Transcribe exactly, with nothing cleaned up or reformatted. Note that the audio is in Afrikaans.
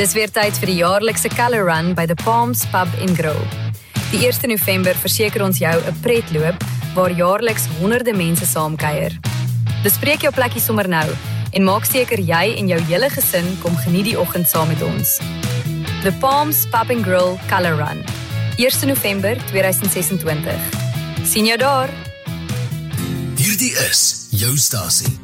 Dis weer tyd vir die jaarlikse Colour Run by The Palms Pub en Grill. Die eerste November verseker ons jou 'n pretloop waar jaarliks honderde mense saamkuier. Bespreek jou plekkie sommer nou en maak seker jy en jou hele gesin kom geniet die oggend saam met ons. The Palms Pub and Grill Colour Run, eerste November tweeduisend ses en twintig. Sien jou daar! Hierdie is jou stasie.